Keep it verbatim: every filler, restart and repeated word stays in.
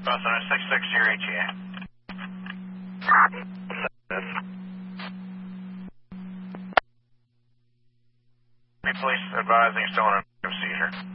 Bus on six six zero H E A. Police advising still on a seizure.